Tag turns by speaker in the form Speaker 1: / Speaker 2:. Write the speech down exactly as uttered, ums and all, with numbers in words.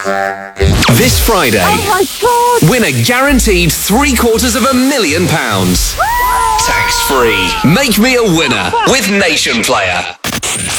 Speaker 1: This Friday,
Speaker 2: Oh my God!
Speaker 1: win a guaranteed three quarters of a million pounds. Tax free. Make me a winner with Nation Player.